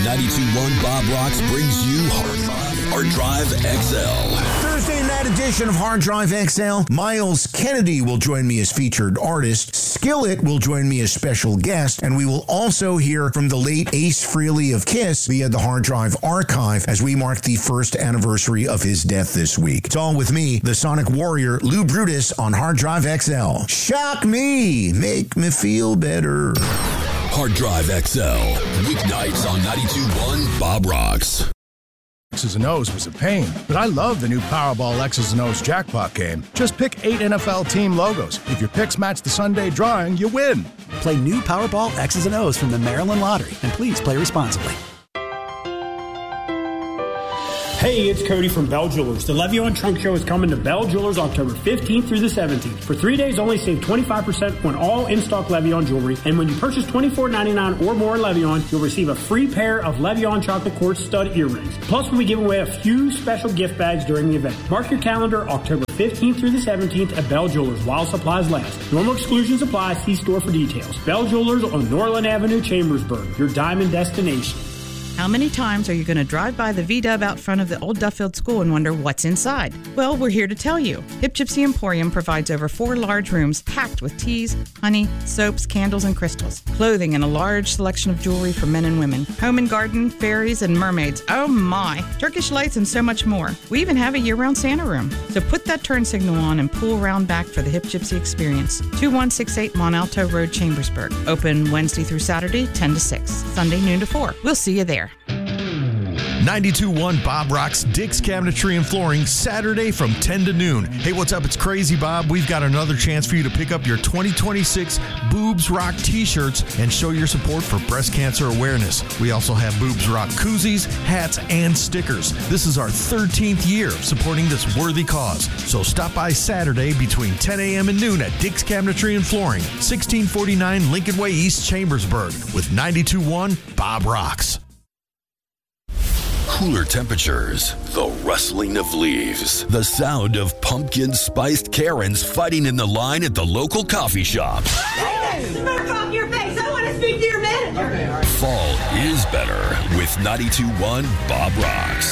92.1 Bob Rocks brings you Hard Drive XL. Thursday night edition of Hard Drive XL. Miles Kennedy will join me as featured artist. Skillet will join me as special guest. And we will also hear from the late Ace Frehley of Kiss via the Hard Drive archive as we mark the first anniversary of his death this week. It's all with me, the Sonic Warrior, Lou Brutus, on Hard Drive XL. Shock me. Make me feel better. Hard Drive XL. Weeknights on 92.1 Bob Rocks. X's and O's was a pain, but I love the new Powerball X's and O's jackpot game. Just pick 8 NFL team logos. If your picks match the Sunday drawing, you win. Play new Powerball X's and O's from the Maryland Lottery, and please play responsibly. Hey, it's Cody from Bell Jewelers. The Le'Veon Trunk Show is coming to Bell Jewelers October 15th through the 17th. For 3 days only, save 25% on all in-stock Le'Veon jewelry. And when you purchase $24.99 or more Le'Veon, you'll receive a free pair of Le'Veon chocolate quartz stud earrings. Plus, we'll be giving away a few special gift bags during the event. Mark your calendar, October 15th through the 17th at Bell Jewelers while supplies last. Normal exclusions apply. See store for details. Bell Jewelers on Norland Avenue, Chambersburg, your diamond destination. How many times are you going to drive by the V-Dub out front of the old Duffield School and wonder what's inside? Well, we're here to tell you. Hip Gypsy Emporium provides over 4 large rooms packed with teas, honey, soaps, candles, and crystals. Clothing and a large selection of jewelry for men and women. Home and garden, fairies, and mermaids. Oh my! Turkish lights and so much more. We even have a year-round Santa room. So put that turn signal on and pull around back for the Hip Gypsy experience. 2168 Mont Alto Road, Chambersburg. Open Wednesday through Saturday, 10 to 6. Sunday, noon to 4. We'll see you there. 92.1 Bob Rocks Dick's Cabinetry and Flooring, Saturday from 10 to noon. Hey, what's up? It's Crazy Bob. We've got another chance for you to pick up your 2026 Boobs Rock t-shirts and show your support for breast cancer awareness. We also have Boobs Rock koozies, hats, and stickers. This is our 13th year of supporting this worthy cause. So stop by Saturday between 10 a.m. and noon at Dick's Cabinetry and Flooring, 1649 Lincoln Way, East Chambersburg, with 92.1 Bob Rocks. Cooler temperatures, the rustling of leaves, the sound of pumpkin-spiced Karens fighting in the line at the local coffee shop. Smoke off your face! I want to speak to your manager! Fall is better with 92.1 Bob Rocks.